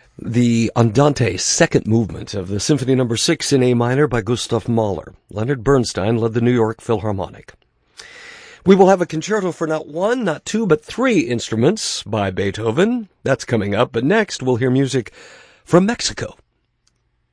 The Andante second movement of the Symphony No. 6 in A minor by Gustav Mahler. Leonard Bernstein led the New York Philharmonic. We will have a concerto for not one, not two, but three instruments by Beethoven. That's coming up, but next we'll hear music from Mexico.